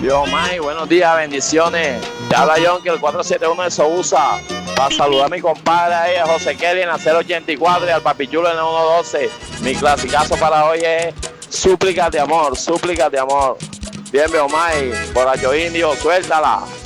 Dios May, buenos días, bendiciones. Te habla John, que el 471 de Sousa. Para saludar a mi compadre ahí, a José Kelly en la 084 y al Papichulo en la 112. Mi clasicazo para hoy es súplicas de amor, súplicas de amor. Bien, May, por Acho Indio, suéltala.